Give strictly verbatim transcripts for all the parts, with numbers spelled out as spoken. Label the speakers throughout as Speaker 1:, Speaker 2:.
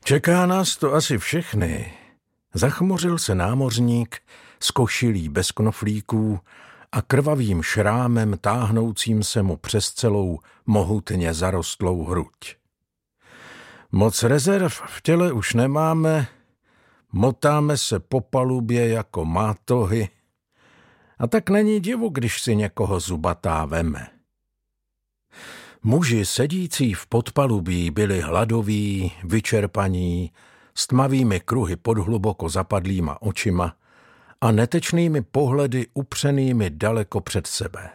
Speaker 1: Čeká nás to asi všechny. Zachmořil se námořník s košilí bez knoflíků a krvavým šrámem táhnoucím se mu přes celou mohutně zarostlou hruď. Moc rezerv v těle už nemáme, motáme se po palubě jako mátohy a tak není divu, když si někoho zubatá veme. Muži sedící v podpalubí byli hladoví, vyčerpaní, s tmavými kruhy pod hluboko zapadlýma očima a netečnými pohledy upřenými daleko před sebe.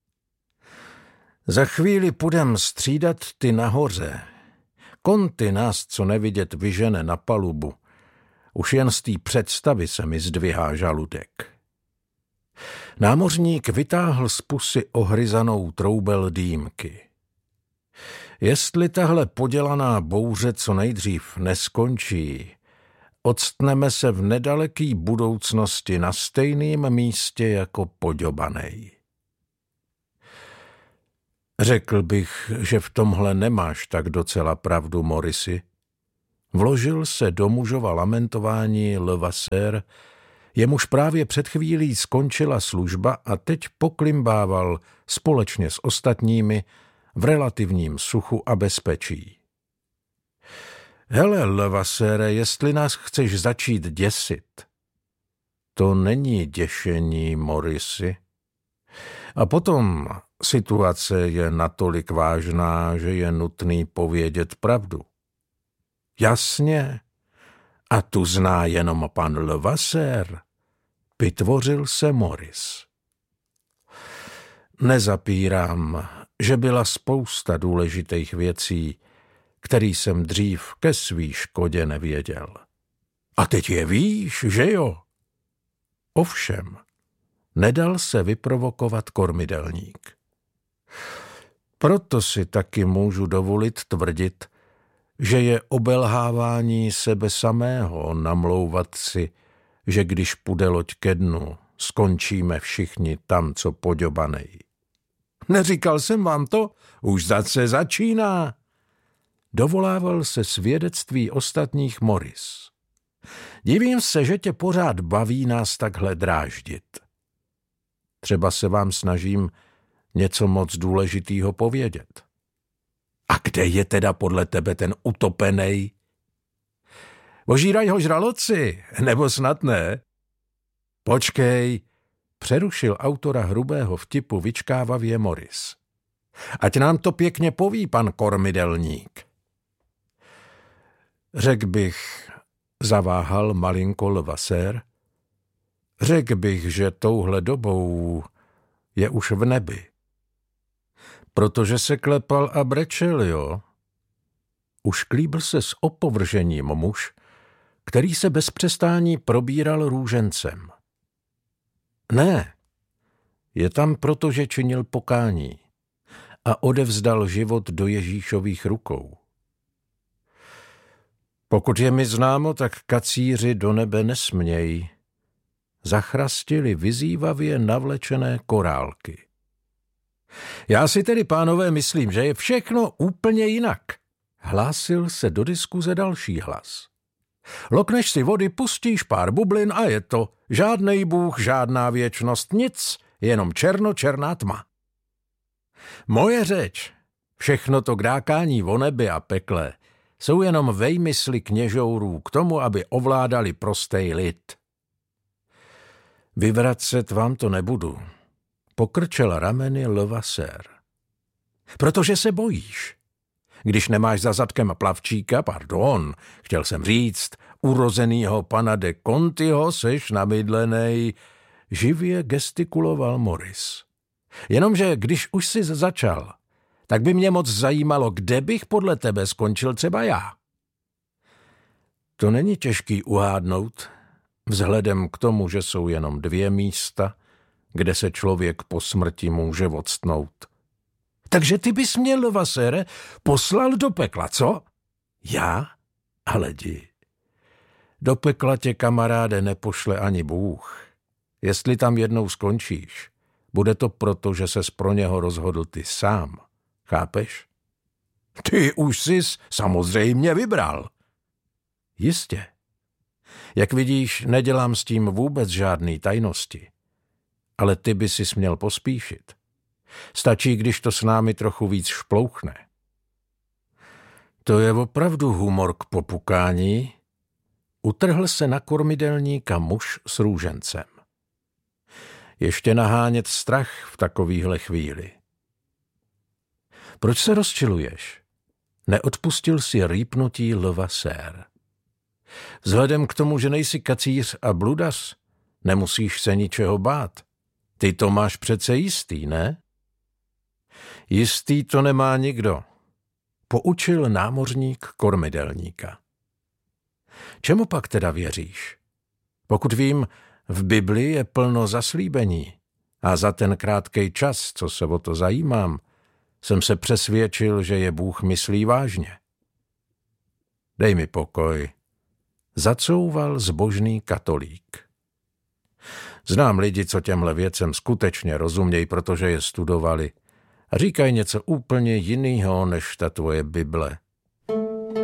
Speaker 1: Za chvíli půjdem střídat ty nahoře. Konty nás, co nevidět, vyžene na palubu. Už jen z té představy se mi zdvihá žaludek. Námořník vytáhl z pusy ohryzanou troubel dýmky. Jestli tahle podělaná bouře co nejdřív neskončí, odstneme se v nedaleký budoucnosti na stejném místě jako poďobanej. Řekl bych, že v tomhle nemáš tak docela pravdu, Morrissy. Vložil se do mužova lamentování Levasseur, jemuž právě před chvílí skončila služba a teď poklimbával společně s ostatními v relativním suchu a bezpečí. Hele, Levasseure, jestli nás chceš začít děsit. To není děšení, Morrissy. A potom situace je natolik vážná, že je nutný povědět pravdu. Jasně, a tu zná jenom pan Levasseur, vytvořil se Morris. Nezapírám, že byla spousta důležitých věcí, který jsem dřív ke svý škodě nevěděl. A teď je víš, že jo? Ovšem, nedal se vyprovokovat kormidelník. Proto si taky můžu dovolit tvrdit, že je obelhávání sebe samého namlouvat si, že když půjde loď ke dnu, skončíme všichni tam, co poďobanej. Neříkal jsem vám to? Už zase začíná. Dovolával se svědectví ostatních Morris. Divím se, že tě pořád baví nás takhle dráždit. Třeba se vám snažím něco moc důležitýho povědět. A kde je teda podle tebe ten utopenej? Ožíraj ho žraloci, nebo snad ne? Počkej, přerušil autora hrubého vtipu vyčkávavě Morris. Ať nám to pěkně poví pan kormidelník. Řek bych, zaváhal malinko Levasseur, řek bych, že touhle dobou je už v nebi. Protože se klepal a brečel, jo? Už klíbl se s opovržením muž, který se bez přestání probíral růžencem. Ne, je tam proto, že činil pokání a odevzdal život do Ježíšových rukou. Pokud je mi známo, tak kacíři do nebe nesmějí. Zachrastili vyzývavě navlečené korálky. Já si tedy, pánové, myslím, že je všechno úplně jinak. Hlásil se do diskuze další hlas. Lokneš si vody, pustíš pár bublin a je to. Žádnej bůh, žádná věčnost, nic, jenom černo-černá tma. Moje řeč, všechno to krákání o nebi a pekle, jsou jenom vejmysly kněžourů k tomu, aby ovládali prostej lid. Vyvracet vám to nebudu, pokrčel rameny Levasseur. Protože se bojíš. Když nemáš za zadkem plavčíka, pardon, chtěl jsem říct, urozenýho pana de Contiho seš namydlenej, živě gestikuloval Morris. Jenomže když už jsi začal, tak by mě moc zajímalo, kde bych podle tebe skončil třeba já. To není těžký uhádnout, vzhledem k tomu, že jsou jenom dvě místa, kde se člověk po smrti může odstnout. Takže ty bys mě, Levasseure, poslal do pekla, co? Já? Ale jdi. Do pekla tě, kamaráde, nepošle ani Bůh. Jestli tam jednou skončíš, bude to proto, že ses pro něho rozhodl ty sám. Chápeš? Ty už sis samozřejmě vybral. Jistě. Jak vidíš, nedělám s tím vůbec žádný tajnosti. Ale ty by si směl pospíšit. Stačí, když to s námi trochu víc šplouchne. To je opravdu humor k popukání. Utrhl se na kormidelníka muž s růžencem. Ještě nahánět strach v takovýhle chvíli. Proč se rozčiluješ? Neodpustil si rýpnutí Levasseur. Vzhledem k tomu, že nejsi kacíř a bludař, nemusíš se ničeho bát. Ty to máš přece jistý, ne? Jistý to nemá nikdo, poučil námořník kormidelníka. Čemu pak teda věříš? Pokud vím, v Bibli je plno zaslíbení a za ten krátkej čas, co se o to zajímám, jsem se přesvědčil, že je Bůh myslí vážně. Dej mi pokoj, zacouval zbožný katolík. Znám lidi, co těmhle věcem skutečně rozumějí, protože je studovali a říkají něco úplně jinýho než ta tvoje Bible.